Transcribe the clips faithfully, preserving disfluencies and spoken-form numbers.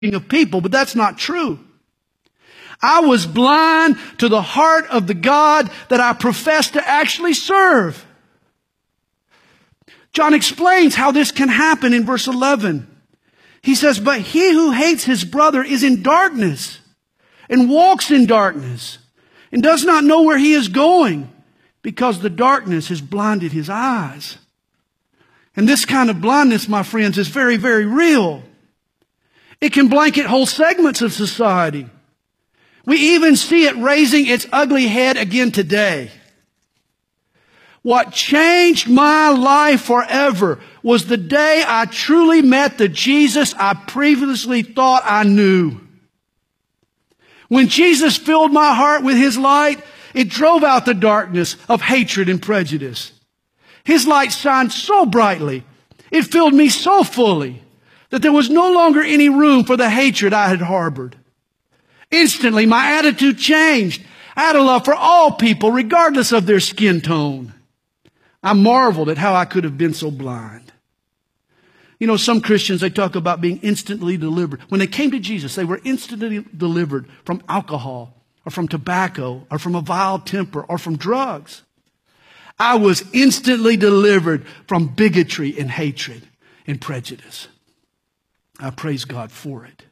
of people, but that's not true. I was blind to the heart of the God that I profess to actually serve. John explains how this can happen in verse eleven. He says, but he who hates his brother is in darkness and walks in darkness and does not know where he is going because the darkness has blinded his eyes. And this kind of blindness, my friends, is very, very real. It can blanket whole segments of society. We even see it raising its ugly head again today. What changed my life forever was the day I truly met the Jesus I previously thought I knew. When Jesus filled my heart with His light, it drove out the darkness of hatred and prejudice. His light shined so brightly, it filled me so fully, that there was no longer any room for the hatred I had harbored. Instantly, my attitude changed. I had a love for all people, regardless of their skin tone. I marveled at how I could have been so blind. You know, some Christians, they talk about being instantly delivered. When they came to Jesus, they were instantly delivered from alcohol, or from tobacco, or from a vile temper, or from drugs. I was instantly delivered from bigotry and hatred and prejudice. I praise God for it.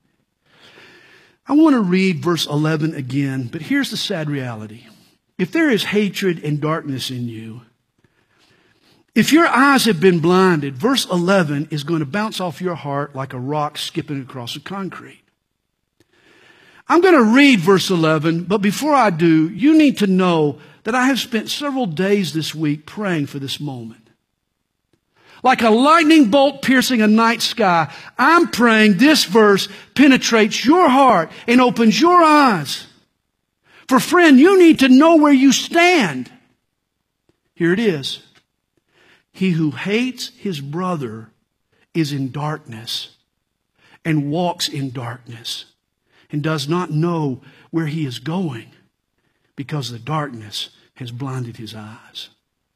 I want to read verse eleven again, but here's the sad reality. If there is hatred and darkness in you, if your eyes have been blinded, verse eleven is going to bounce off your heart like a rock skipping across the concrete. I'm going to read verse eleven, but before I do, you need to know that I have spent several days this week praying for this moment. Like a lightning bolt piercing a night sky, I'm praying this verse penetrates your heart and opens your eyes. For friend, you need to know where you stand. Here it is. He who hates his brother is in darkness and walks in darkness and does not know where he is going because the darkness has blinded his eyes.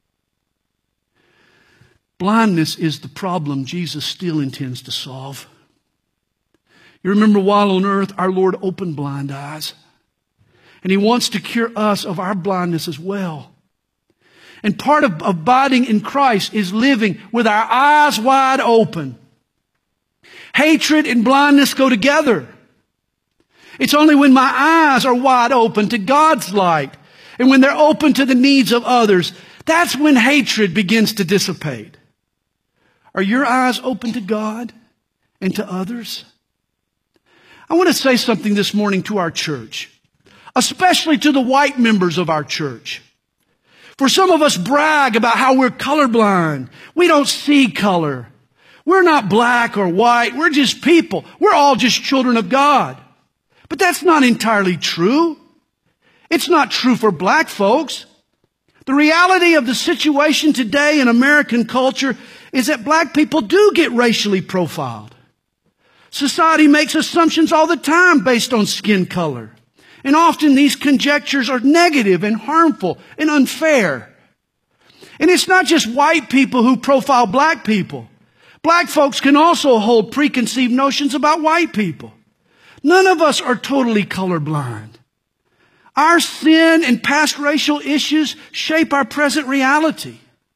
Blindness is the problem Jesus still intends to solve. You remember while on earth, our Lord opened blind eyes. And He wants to cure us of our blindness as well. And part of abiding in Christ is living with our eyes wide open. Hatred and blindness go together. It's only when my eyes are wide open to God's light and when they're open to the needs of others, that's when hatred begins to dissipate. Are your eyes open to God and to others? I want to say something this morning to our church, especially to the white members of our church. For some of us brag about how we're colorblind. We don't see color. We're not black or white. We're just people. We're all just children of God. But that's not entirely true. It's not true for black folks. The reality of the situation today in American culture is that black people do get racially profiled. Society makes assumptions all the time based on skin color. And often these conjectures are negative and harmful and unfair. And it's not just white people who profile black people. Black folks can also hold preconceived notions about white people. None of us are totally colorblind. Our sin and past racial issues shape our present reality.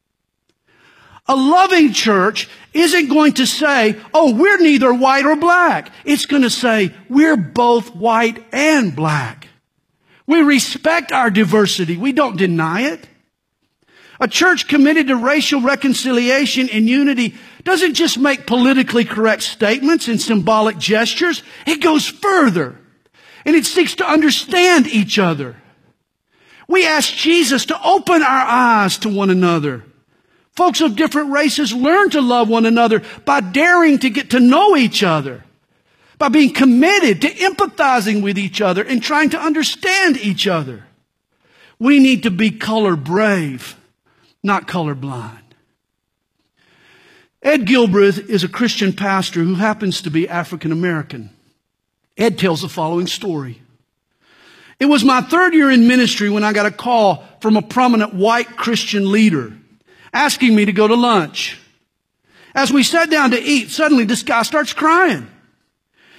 A loving church isn't going to say, oh, we're neither white or black. It's going to say, we're both white and black. We respect our diversity. We don't deny it. A church committed to racial reconciliation and unity doesn't just make politically correct statements and symbolic gestures. It goes further. And it seeks to understand each other. We ask Jesus to open our eyes to one another. Folks of different races learn to love one another by daring to get to know each other, by being committed to empathizing with each other and trying to understand each other. We need to be color brave, not color blind. Ed Gilbreth is a Christian pastor who happens to be African American. Ed tells the following story. It was my third year in ministry when I got a call from a prominent white Christian leader asking me to go to lunch. As we sat down to eat, suddenly this guy starts crying.